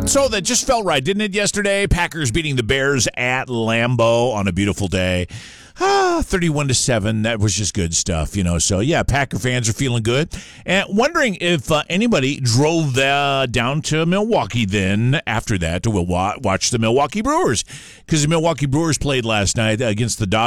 So that just felt right, didn't it, yesterday? Packers beating the Bears at Lambeau on a beautiful day. 31-7. That was just good stuff, So, yeah, Packer fans are feeling good. And wondering if anybody drove down to Milwaukee then after that to watch the Milwaukee Brewers. Because the Milwaukee Brewers played last night against the Dodgers.